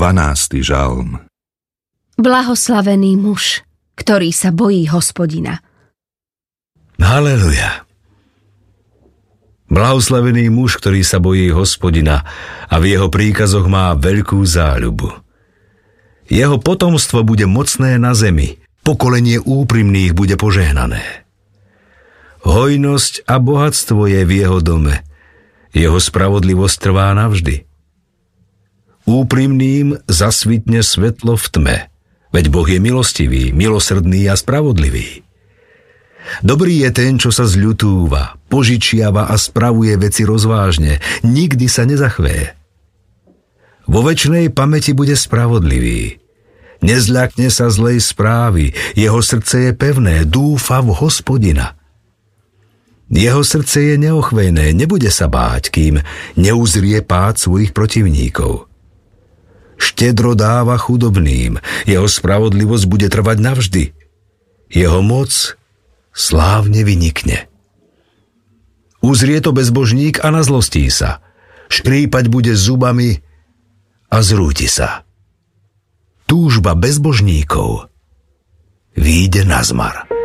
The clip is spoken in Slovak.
12. žalm. Blahoslavený muž, ktorý sa bojí Hospodina. Haleluja. Blahoslavený muž, ktorý sa bojí Hospodina a v jeho príkazoch má veľkú záľubu. Jeho potomstvo bude mocné na zemi, pokolenie úprimných bude požehnané. Hojnosť a bohatstvo je v jeho dome, jeho spravodlivosť trvá navždy. Úprimným zasvitne svetlo v tme, veď Boh je milostivý, milosrdný a spravodlivý. Dobrý je ten, čo sa zľutúva, požičiava a spravuje veci rozvážne, nikdy sa nezachveje. Vo večnej pamäti bude spravodlivý. Nezľakne sa zlej správy, jeho srdce je pevné, dúfa v Hospodina. Jeho srdce je neochvejné, nebude sa báť, kým neuzrie pád svojich protivníkov. Štedro dáva chudobným, jeho spravodlivosť bude trvať navždy. Jeho moc slávne vynikne. Uzrie to bezbožník a nazlostí sa. Škrípať bude zubami a zrúti sa. Túžba bezbožníkov výjde nazmar.